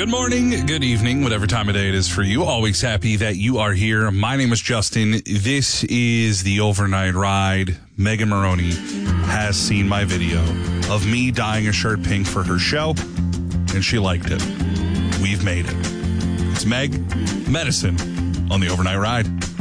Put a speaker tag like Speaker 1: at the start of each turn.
Speaker 1: Good morning, good evening, whatever time of day it is for you. Always happy that you are here. My name is Justin. This is the Overnight Ride. Megan Maroney has seen my video of me dyeing a shirt pink for her show, and she liked it. We've made it. It's Meg Medicine on the Overnight Ride.